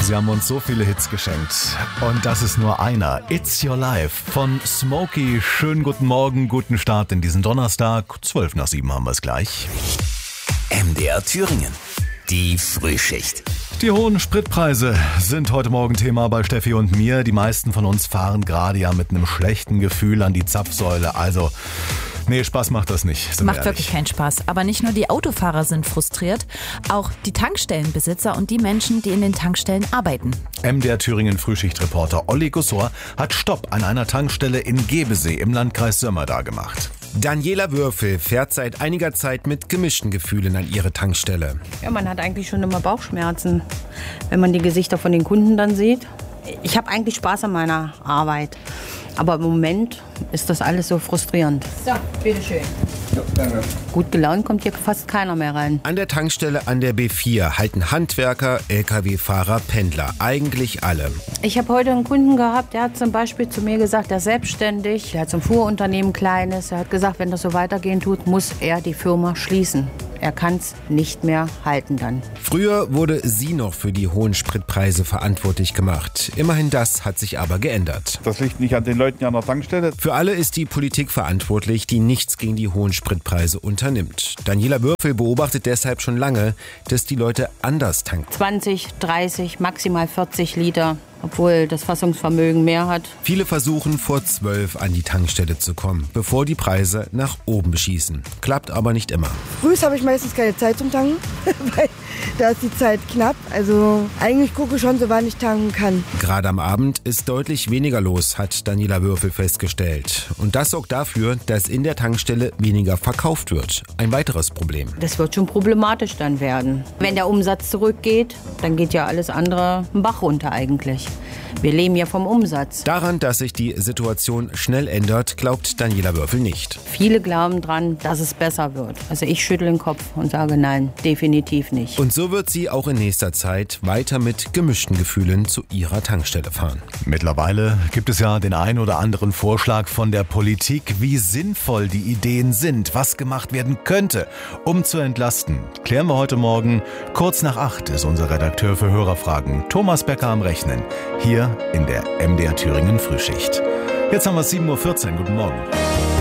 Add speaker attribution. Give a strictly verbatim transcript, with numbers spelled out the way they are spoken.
Speaker 1: Sie haben uns so viele Hits geschenkt. Und das ist nur einer. It's Your Life von Smokey. Schönen guten Morgen, guten Start in diesen Donnerstag. zwölf nach sieben haben wir es gleich.
Speaker 2: M D R Thüringen. Die Frühschicht.
Speaker 1: Die hohen Spritpreise sind heute Morgen Thema bei Steffi und mir. Die meisten von uns fahren gerade ja mit einem schlechten Gefühl an die Zapfsäule. Also, nee, Spaß macht das nicht. Sind
Speaker 3: Macht
Speaker 1: wir
Speaker 3: wirklich keinen Spaß. Aber nicht nur die Autofahrer sind frustriert, auch die Tankstellenbesitzer und die Menschen, die in den Tankstellen arbeiten.
Speaker 1: M D R Thüringen Frühschichtreporter Olli Gussor hat Stopp an einer Tankstelle in Gebesee im Landkreis Sömmerda gemacht.
Speaker 4: Daniela Würfel fährt seit einiger Zeit mit gemischten Gefühlen an ihre Tankstelle.
Speaker 5: Ja, man hat eigentlich schon immer Bauchschmerzen, wenn man die Gesichter von den Kunden dann sieht. Ich habe eigentlich Spaß an meiner Arbeit, aber im Moment ist das alles so frustrierend. So, bitteschön. Ja, danke. Gut gelaunt kommt hier fast keiner mehr rein.
Speaker 4: An der Tankstelle an der B vier halten Handwerker, L K W-Fahrer, Pendler, eigentlich alle.
Speaker 5: Ich habe heute einen Kunden gehabt, der hat zum Beispiel zu mir gesagt, er ist selbstständig, er hat so ein Fuhrunternehmen, kleines. Er hat gesagt, wenn das so weitergehen tut, muss er die Firma schließen. Er kann es nicht mehr halten dann.
Speaker 4: Früher wurde sie noch für die hohen Spritpreise verantwortlich gemacht. Immerhin das hat sich aber geändert.
Speaker 6: Das liegt nicht an den Leuten an der Tankstelle.
Speaker 4: Für alle ist die Politik verantwortlich, die nichts gegen die hohen Spritpreise unternimmt. Daniela Würfel beobachtet deshalb schon lange, dass die Leute anders tanken.
Speaker 5: zwanzig, dreißig, maximal vierzig Liter. Obwohl das Fassungsvermögen mehr hat.
Speaker 4: Viele versuchen vor zwölf an die Tankstelle zu kommen, bevor die Preise nach oben schießen. Klappt aber nicht immer.
Speaker 7: Früh habe ich meistens keine Zeit zum Tanken, weil da ist die Zeit knapp. Also eigentlich gucke ich schon, so wann ich tanken kann.
Speaker 4: Gerade am Abend ist deutlich weniger los, hat Daniela Würfel festgestellt. Und das sorgt dafür, dass in der Tankstelle weniger verkauft wird. Ein weiteres Problem.
Speaker 5: Das wird schon problematisch dann werden. Wenn der Umsatz zurückgeht, dann geht ja alles andere einen Bach runter eigentlich. Wir leben ja vom Umsatz.
Speaker 4: Daran, dass sich die Situation schnell ändert, glaubt Daniela Würfel nicht.
Speaker 5: Viele glauben dran, dass es besser wird. Also ich schüttle den Kopf und sage nein, definitiv nicht.
Speaker 4: Und so wird sie auch in nächster Zeit weiter mit gemischten Gefühlen zu ihrer Tankstelle fahren.
Speaker 1: Mittlerweile gibt es ja den einen oder anderen Vorschlag von der Politik, wie sinnvoll die Ideen sind, was gemacht werden könnte, um zu entlasten. Klären wir heute Morgen. Kurz nach acht ist unser Redakteur für Hörerfragen Thomas Becker am Rechnen. Hier in der M D R Thüringen Frühschicht. Jetzt haben wir sieben Uhr vierzehn. Guten Morgen.